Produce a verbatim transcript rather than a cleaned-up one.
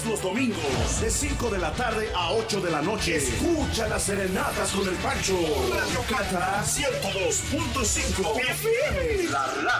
los domingos, de cinco de la tarde a ocho de la noche. Escucha las serenatas con el Pancho. Radio Cata ciento dos punto cinco F M. La